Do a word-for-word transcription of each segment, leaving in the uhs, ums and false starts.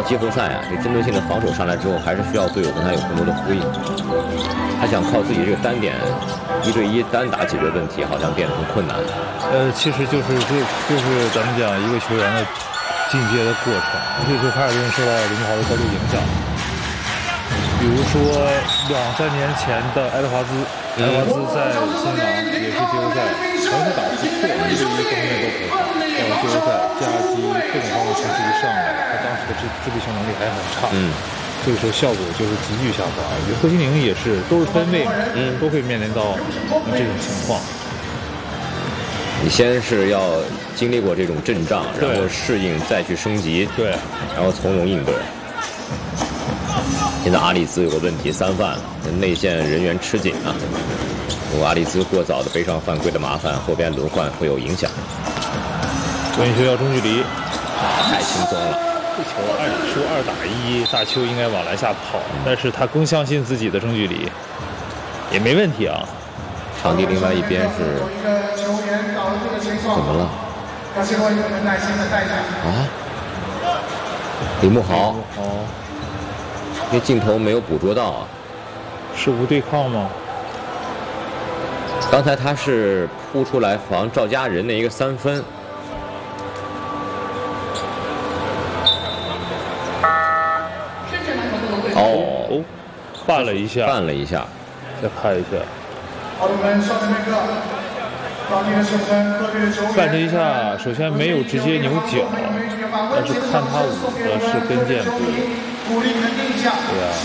季后赛啊，这针对性的防守上来之后，还是需要队友跟他有更多的呼应。他想靠自己这个单点一对一单打解决问题，好像变得很困难。 呃，其实就是这就是咱们讲一个球员的进阶的过程。这次凯尔顿受到林书豪的高度影响。比如说两三年前的爱德华兹，爱德华兹在新郎也是季后赛，全是打得不错，一对一各方面都很好。到了季后赛，夹击各种方面情绪一上来，他当时的自自闭性能力还很差，嗯，这个时候效果就是急剧下滑。我觉得贺西宁也是，都是分位嘛，嗯，都会面临到这种情况。 你先是要经历过这种阵仗，然后适应，再去升级， 对， 然后从容应对。现在阿里兹有个问题，三犯，内线人员吃紧啊。如果阿里兹过早的背上犯规的麻烦，后边轮换会有影响。 文学要中距离， 太轻松了。 这球按理说二打一，大邱应该往篮下跑，但是他更相信自己的中距离，也没问题啊。 场地另外一边是怎么了？啊？李慕豪。 哦。 这镜头没有捕捉到啊。 是无对抗吗？ 刚才他是扑出来防赵家人的一个三分。哦哦，绊了一下， 绊了一下， 再看一下。绊这一下，首先没有直接扭脚，但是看他舞的是跟腱部。对啊。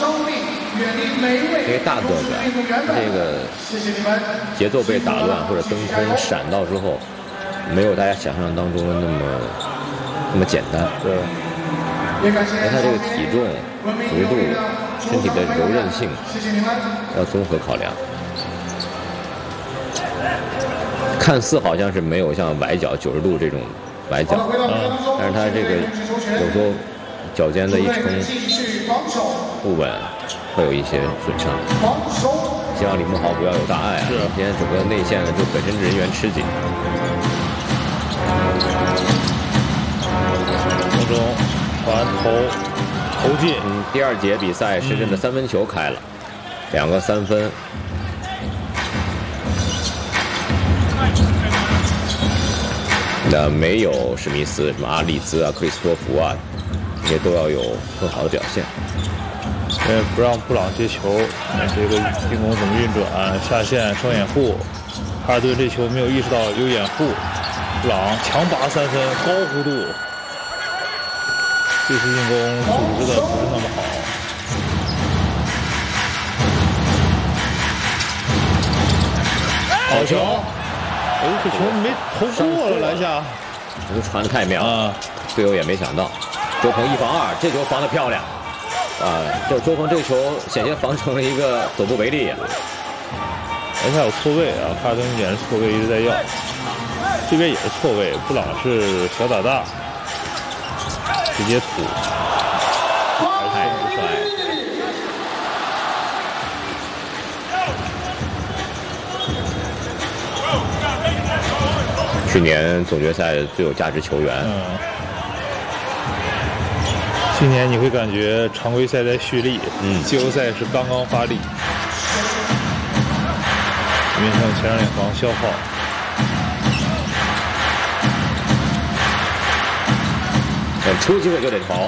这个大个子，这个节奏被打乱或者蹬空闪到之后，没有大家想象当中的那么那么简单。 对。 因为他这个体重、幅度、身体的柔韧性要综合考量。看似好像是没有像崴脚九十度这种崴脚，嗯，但是他这个有时候脚尖的一撑不稳，会有一些损伤。希望李慕豪不要有大碍啊！今天整个内线呢，就本身人员吃紧。 当中传投投进， 嗯，第二节比赛，深圳的三分球开了，两个三分。那没有史密斯、什么阿里兹啊、克里斯托弗啊，这些都要有更好的表现。 因为不让布朗接球，这个进攻怎么运转？下线双掩护，哈尔顿这球没有意识到有掩护，布朗强拔三分，高弧度，这次进攻组织的不是那么好。好球！哎，这球没投过了，篮下， 这传的太妙了，队友也没想到。周鹏一防二，这球防得漂亮。啊，就周鹏这个球险些防成了一个走不为例啊！ 篮下有错位啊，哈尔顿也是错位一直在要，这边也是错位，布朗是小打大，直接突， 太不帅。去年总决赛最有价值球员。 嗯。今年你会感觉常规赛在蓄力，嗯，季后赛是刚刚发力，面向前场两方消耗。 等出机会就得投，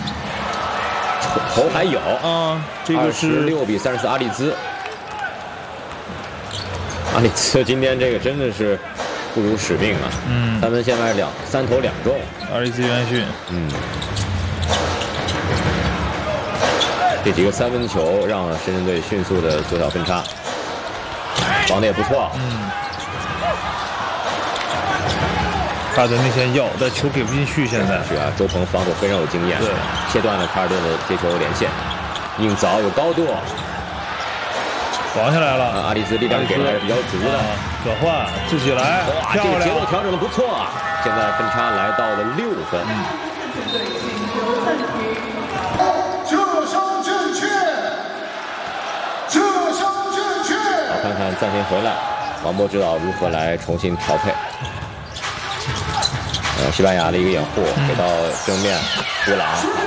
投还有啊，这个是六比三十四，阿里兹。阿里兹今天这个真的是不辱使命啊！嗯，三分线外两三投两中。 阿里兹元勋， 嗯。这几个三分球让深圳队迅速的缩小分差，防的也不错。 嗯，卡尔顿内线要，但球给不进去。现在是啊，周鹏防守非常有经验，对，切断了凯尔顿的接球连线，硬凿有高度， 防下来了。 啊，阿里兹力量给的还是比较足的， 转换自己来， 哇，这个节奏调整的不错啊！现在分差来到了六分。嗯看看暂停回来，王波指导如何来重新调配。呃，西班牙的一个掩护给到正面，布朗